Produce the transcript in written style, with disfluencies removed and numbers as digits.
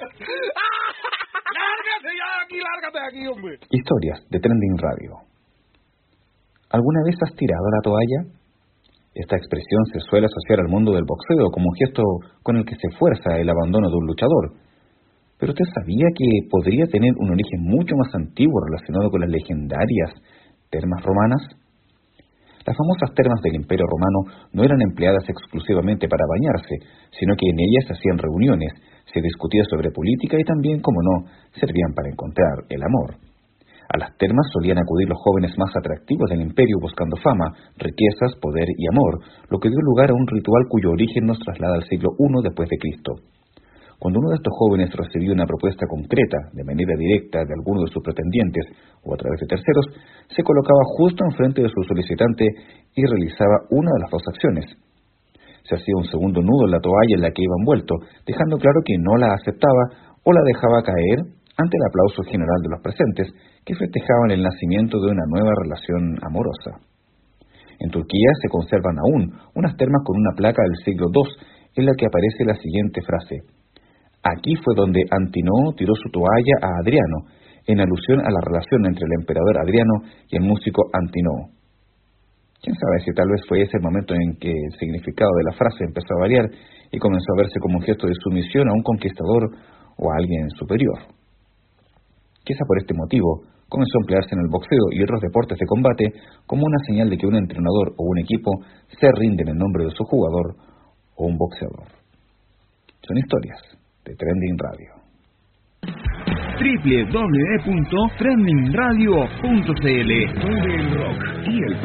Lárgate aquí, hombre. Historias de Trending Radio. ¿Alguna vez has tirado la toalla? Esta expresión se suele asociar al mundo del boxeo como un gesto con el que se fuerza el abandono de un luchador. ¿Pero usted sabía que podría tener un origen mucho más antiguo relacionado con las legendarias termas romanas? Las famosas termas del Imperio Romano no eran empleadas exclusivamente para bañarse, sino que en ellas se hacían reuniones, se discutía sobre política y también, como no, servían para encontrar el amor. A las termas solían acudir los jóvenes más atractivos del imperio buscando fama, riquezas, poder y amor, lo que dio lugar a un ritual cuyo origen nos traslada al siglo I después de Cristo. Cuando uno de estos jóvenes recibía una propuesta concreta, de manera directa, de alguno de sus pretendientes o a través de terceros, se colocaba justo enfrente de su solicitante y realizaba una de las dos acciones. Se hacía un segundo nudo en la toalla en la que iba envuelto, dejando claro que no la aceptaba o la dejaba caer ante el aplauso general de los presentes, que festejaban el nacimiento de una nueva relación amorosa. En Turquía se conservan aún unas termas con una placa del siglo II en la que aparece la siguiente frase: aquí fue donde Antinoo tiró su toalla a Adriano, en alusión a la relación entre el emperador Adriano y el músico Antinoo. Quién sabe si tal vez fue ese el momento en que el significado de la frase empezó a variar y comenzó a verse como un gesto de sumisión a un conquistador o a alguien superior. Quizá por este motivo comenzó a emplearse en el boxeo y otros deportes de combate como una señal de que un entrenador o un equipo se rinden en nombre de su jugador o un boxeador. Son historias de Trending Radio. www.trendingradio.cl. Todo el rock y el